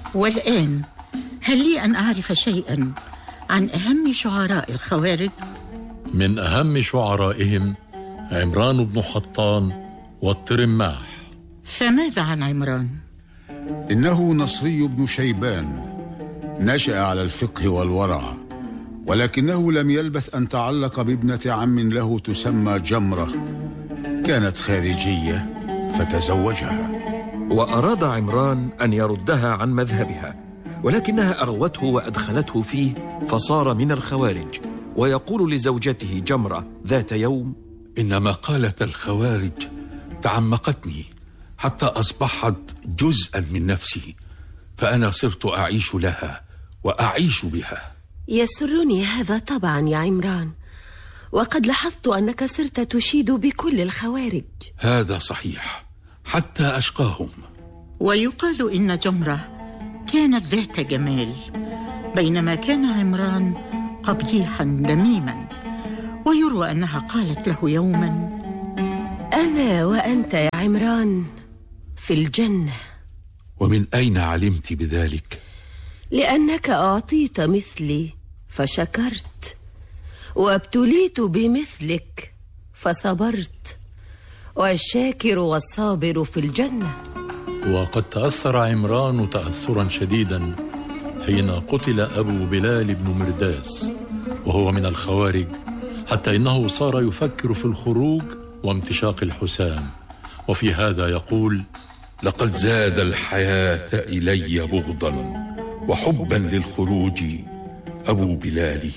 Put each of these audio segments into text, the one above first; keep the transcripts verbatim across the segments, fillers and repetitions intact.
والآن هل لي أن أعرف شيئا عن أهم شعراء الخوارج؟ من أهم شعرائهم عمران بن حطان والترماح. فماذا عن عمران؟ إنه نصري بن شيبان، نشأ على الفقه والورع، ولكنه لم يلبث أن تعلق بابنة عم له تسمى جمرة، كانت خارجية فتزوجها. وأراد عمران أن يردها عن مذهبها، ولكنها أغوته وأدخلته فيه فصار من الخوارج. ويقول لزوجته جمرة ذات يوم: إن مقالة الخوارج تعمقتني حتى أصبحت جزءا من نفسي، فأنا صرت أعيش لها وأعيش بها. يسرني هذا طبعا يا عمران، وقد لاحظت أنك صرت تشيد بكل الخوارج. هذا صحيح، حتى أشقاهم. ويقال إن جمرة كانت ذات جمال، بينما كان عمران قبيحا دميما. ويروى أنها قالت له يوما: أنا وأنت يا عمران في الجنة. ومن أين علمت بذلك؟ لأنك أعطيت مثلي فشكرت، وابتليت بمثلك فصبرت، والشاكر والصابر في الجنة. وقد تأثر عمران تأثرا شديدا حين قتل أبو بلال بن مرداس وهو من الخوارج، حتى إنه صار يفكر في الخروج وامتشاق الحسام. وفي هذا يقول: لقد زاد الحياة إلي بغضا وحبا للخروج أبو بلال،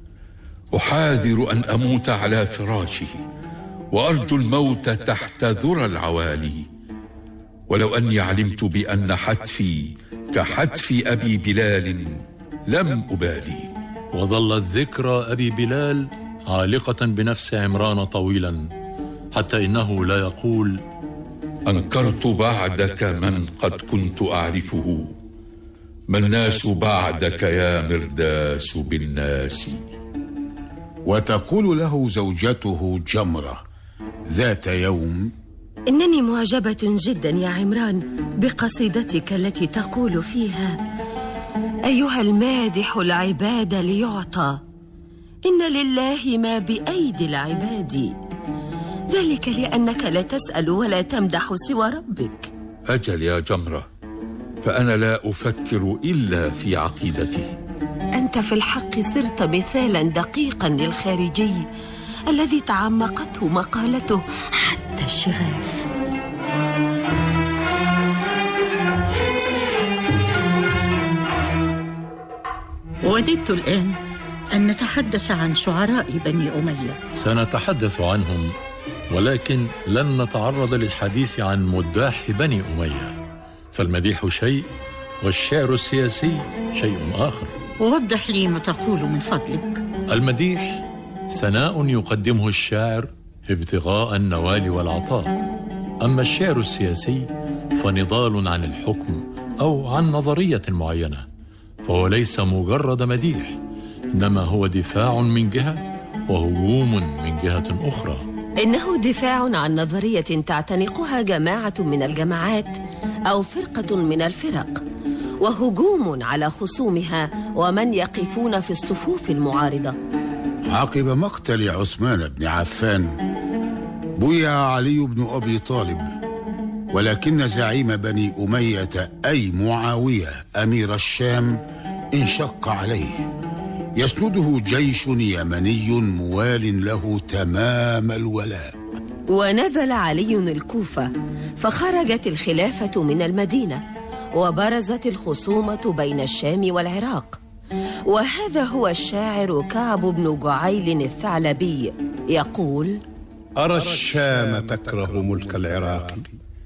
أحاذر أن أموت على فراشه، وأرجو الموت تحت ذرى العوالي، ولو أني علمت بأن حتفي كحتف أبي بلال لم أبالي. وظلت ذكرى أبي بلال عالقة بنفس عمران طويلا، حتى إنه لا يقول: أنكرت بعدك من قد كنت أعرفه، ما الناس بعدك يا مرداس بالناس. وتقول له زوجته جمرة ذات يوم: إنني معجبة جدا يا عمران بقصيدتك التي تقول فيها: أيها المادح العباد ليعطى، إن لله ما بأيدي العباد، ذلك لأنك لا تسأل ولا تمدح سوى ربك. أجل يا جمرة، فأنا لا أفكر إلا في عقيدتي. أنت في الحق صرت مثالا دقيقا للخارجي الذي تعمقته مقالته حتى الشغاف. وددت الآن أن نتحدث عن شعراء بني أمية. سنتحدث عنهم، ولكن لن نتعرض للحديث عن مداح بني أمية، فالمديح شيء والشعر السياسي شيء آخر. ووضح لي ما تقول من فضلك. المديح ثناء يقدمه الشاعر ابتغاء النوال والعطاء، أما الشعر السياسي فنضال عن الحكم أو عن نظرية معينة، فهو ليس مجرد مديح، إنما هو دفاع من جهة وهجوم من جهة أخرى. إنه دفاع عن نظرية تعتنقها جماعة من الجماعات أو فرقة من الفرق، وهجوم على خصومها ومن يقفون في الصفوف المعارضة. عقب مقتل عثمان بن عفان بويع علي بن أبي طالب، ولكن زعيم بني أمية أي معاوية أمير الشام انشق عليه، يسنده جيش يمني موال له تمام الولاء. ونزل علي الكوفة، فخرجت الخلافة من المدينة، وبرزت الخصومة بين الشام والعراق. وهذا هو الشاعر كعب بن جعيل الثعلبي يقول: أرى الشام تكره ملك العراق،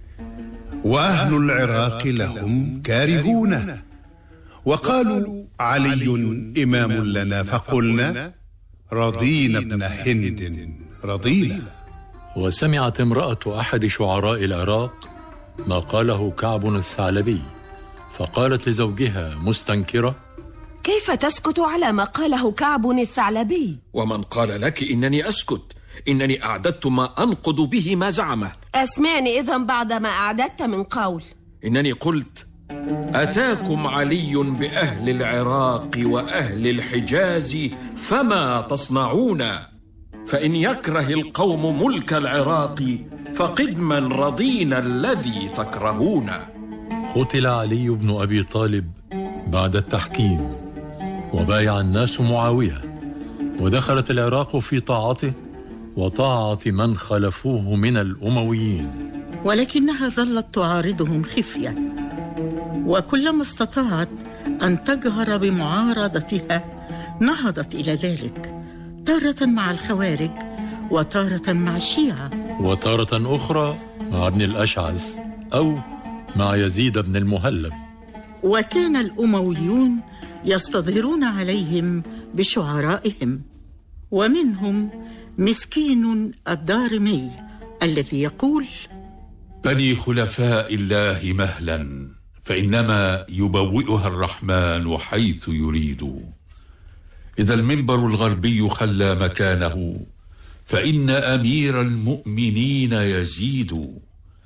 وأهل العراق لهم كارهون، وقالوا علي إمام لنا، فقلنا رضينا ابن هند رضينا. وسمعت امرأة أحد شعراء العراق ما قاله كعب الثعلبي، فقالت لزوجها مستنكرة: كيف تسكت على ما قاله كعب الثعلبي؟ ومن قال لك إنني أسكت؟ إنني أعددت ما أنقض به ما زعمه. أسمعني إذن بعد ما أعددت من قول. إنني قلت أتاكم علي بأهل العراق وأهل الحجاز فما تصنعون؟ فإن يكره القوم ملك العراق فقدما رضينا الذي تكرهون. قتل علي بن أبي طالب بعد التحكيم، وبايع الناس معاوية، ودخلت العراق في طاعته وطاعة من خلفوه من الأمويين، ولكنها ظلت تعارضهم خفية، وكلما استطاعت أن تجهر بمعارضتها نهضت إلى ذلك، تارة مع الخوارج وتارة مع الشيعة، وتارة أخرى مع ابن الأشعث أو مع يزيد بن المهلب. وكان الأمويون يستظهرون عليهم بشعرائهم، ومنهم مسكين الدارمي الذي يقول: بني خلفاء الله مهلا، فإنما يبوئها الرحمن حيث يريد. إذا المنبر الغربي خلى مكانه، فإن أمير المؤمنين يزيد.